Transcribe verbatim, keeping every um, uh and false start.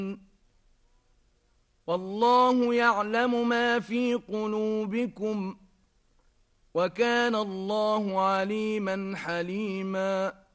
والله يعلم ما في قلوبكم وكان الله عليما حليما